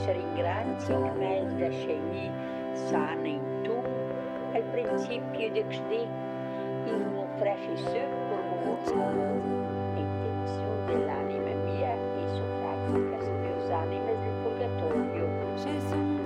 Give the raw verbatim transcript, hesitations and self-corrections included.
se ringrazia che me da scegli sana in tu, al principio di così, in un franchiseur per voi.